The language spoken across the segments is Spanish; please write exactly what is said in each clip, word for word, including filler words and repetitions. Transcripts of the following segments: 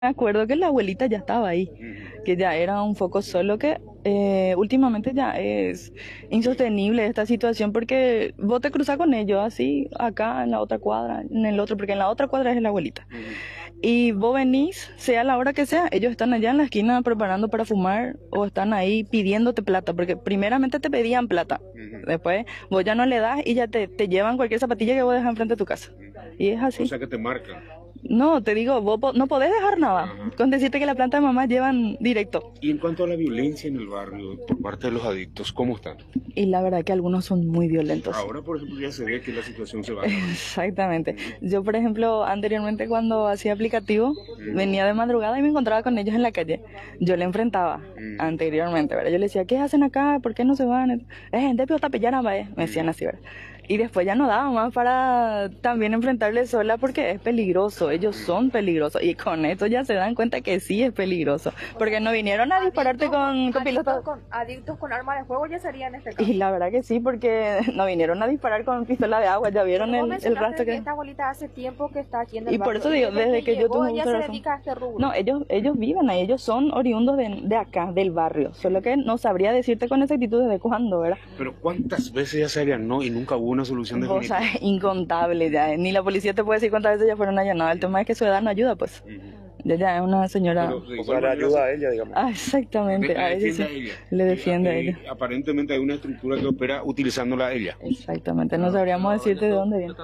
Me acuerdo que la abuelita ya estaba ahí, Ujú. que ya era un foco solo que eh, últimamente ya es insostenible esta situación porque vos te cruzas con ellos así, acá en la otra cuadra, en el otro, porque en la otra cuadra es la abuelita. Ujú. Y vos venís, sea la hora que sea, ellos están allá en la esquina preparando para fumar o están ahí pidiéndote plata, porque primeramente te pedían plata, Ujú. después vos ya no le das y ya te, te llevan cualquier zapatilla que vos dejas enfrente de tu casa. Ujú. Y es O así. sea que te marcan. No, te digo, vos po- no podés dejar nada. Ajá. Con decirte que la planta de mamá llevan directo. Y en cuanto a la violencia en el barrio por parte de los adictos, ¿cómo están? Y la verdad que algunos son muy violentos. Ahora, por ejemplo, ya se ve que la situación se va agravando. Exactamente. Ujú. Yo, por ejemplo, anteriormente cuando hacía aplicativo, Ujú. venía de madrugada y me encontraba con ellos en la calle. Yo le enfrentaba Ujú. anteriormente, ¿verdad? Yo le decía, ¿qué hacen acá? ¿Por qué no se van? Eh, gente pio tapellana, va, eh", me decían Ujú. así, ¿verdad? Y después ya no daba más para también enfrentarle sola porque es peligroso, ellos Ujú. son peligrosos y con esto ya se dan cuenta que sí es peligroso, O sea, porque no vinieron a dispararte adictos, con, con adictos pilotos. con, adictos con arma de fuego ya sería en este Y caso. la verdad que sí, porque no vinieron a disparar con pistola de agua, ya Pero vieron vos el, el mencionaste rastro de que que... esta abuelita hace tiempo que está aquí en el Y por barrio eso y digo, desde desde que que yo llegó tuve ella uso se de razón. dedica a este rubro. No, ellos, ellos viven ahí, ellos son oriundos de, de acá, del barrio, solo que no sabría decirte con exactitud desde cuándo, ¿verdad? Pero ¿cuántas veces ya se allanó y nunca hubo una solución Vos definitiva? sabes, incontable ya, eh. Ni la policía te puede decir cuántas veces ya fueron allanadas, el tema es que su edad no ayuda, pues. Ujú. Ya, ya es una señora... Pero de O igual sea, le manera ayuda se- a ella, digamos. Ah, de- exactamente, la a ella defiende sí, a ella. le Eh, defiende a ella. eh, aparentemente hay una estructura que opera utilizándola a ella. Exactamente, no Ah. sabríamos decirte de dónde viene.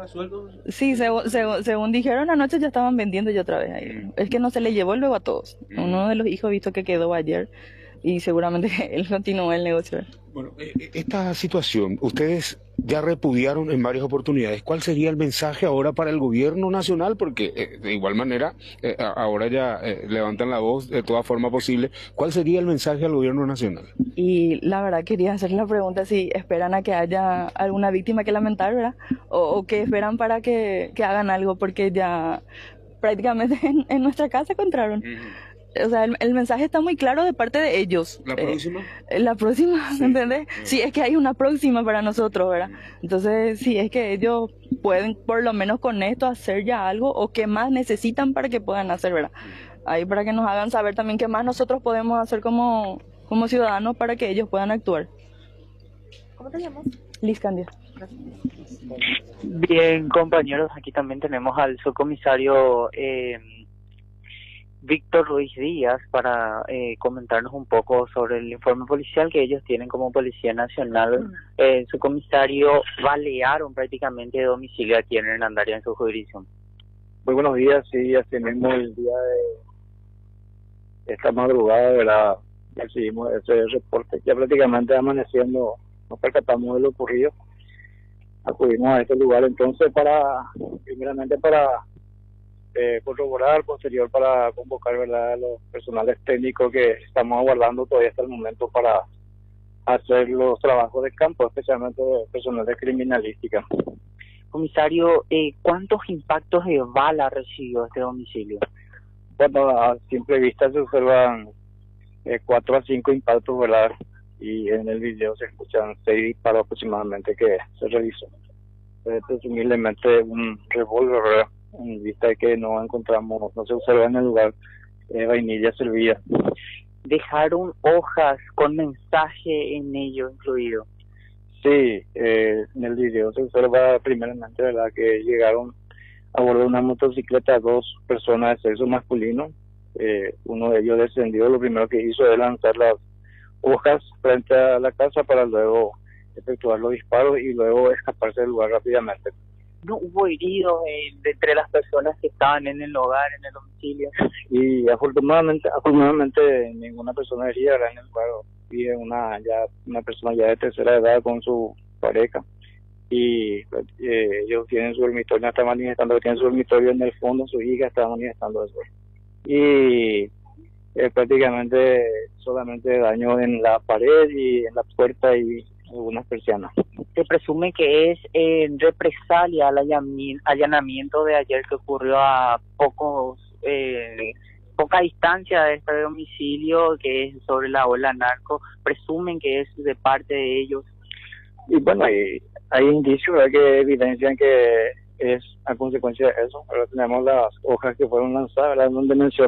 Sí, según, según, según dijeron anoche ya estaban vendiendo ya otra vez ahí. Mm. Es que no se le llevó luego a todos. Mm. Uno de los hijos visto que quedó ayer y seguramente él continuó el negocio. Bueno, eh, eh, esta situación, ustedes ya repudiaron en varias oportunidades. ¿Cuál sería el mensaje ahora para el gobierno nacional? Porque eh, de igual manera, eh, a- ahora ya eh, levantan la voz de toda forma posible. ¿Cuál sería el mensaje al gobierno nacional? Y la verdad quería hacer la pregunta si esperan a que haya alguna víctima que lamentar, ¿verdad? O, o que esperan para que, que hagan algo porque ya prácticamente en, en nuestra casa encontraron. Ujú. O sea, el, el mensaje está muy claro de parte de ellos. ¿La Eh, próxima? la próxima, Sí. ¿entendés? Mm. Sí, es que hay una próxima para nosotros, ¿verdad? Mm. Entonces, sí, es que ellos pueden por lo menos con esto hacer ya algo o qué más necesitan para que puedan hacer, ¿verdad? Mm. Ahí para que nos hagan saber también qué más nosotros podemos hacer como, como ciudadanos para que ellos puedan actuar. ¿Cómo te llamas? Liz Candia. Gracias. Bien, compañeros, aquí también tenemos al subcomisario eh, Víctor Ruiz Díaz para eh, comentarnos un poco sobre el informe policial que ellos tienen como Policía Nacional. Eh, subcomisario, balearon prácticamente de domicilio aquí en Hernandaria, en su jurisdicción. Muy buenos días, sí, así mismo el día de esta madrugada, ¿verdad? Recibimos ese reporte, ya prácticamente amaneciendo, nos percatamos de lo ocurrido. Acudimos a este lugar entonces para, primeramente para eh, corroborar, posterior para convocar, ¿verdad?, a los personales técnicos que estamos aguardando todavía hasta el momento para hacer los trabajos de campo, especialmente de personal de criminalística. Comisario, eh, ¿cuántos impactos de bala recibió este domicilio? Bueno, a simple vista se observan eh, cuatro a cinco impactos, ¿verdad? Y en el video se escuchan seis disparos aproximadamente que se realizó. Eh, presumiblemente un revólver, ¿verdad? En vista de que no encontramos, no se observa en el lugar eh, vainilla servida. Dejaron hojas con mensaje en ello incluido. Sí, eh, en el video se observa primeramente, ¿verdad?, que llegaron a bordo de una motocicleta dos personas de sexo masculino. Eh, uno de ellos descendió, lo primero que hizo es lanzar las hojas frente a la casa para luego efectuar los disparos y luego escaparse del lugar rápidamente. No hubo heridos eh, de entre las personas que estaban en el hogar, en el domicilio. Y afortunadamente, afortunadamente ninguna persona herida, ¿verdad?, en el lugar. Vive una ya una persona ya de tercera edad con su pareja y eh, ellos tienen su dormitorio, están manifestando que tienen su dormitorio en el fondo, su hija está manifestando eso. Y eh, prácticamente solamente daño en la pared y en la puerta y algunas persianas. Se presume que es en represalia al allami- allanamiento de ayer que ocurrió a pocos eh, poca distancia de este domicilio, que es sobre la ola narco. Presumen que es de parte de ellos. Y bueno, hay, hay indicios, ¿verdad?, que evidencian que es a consecuencia de eso. Ahora tenemos las hojas que fueron lanzadas, ¿verdad? Donde menciona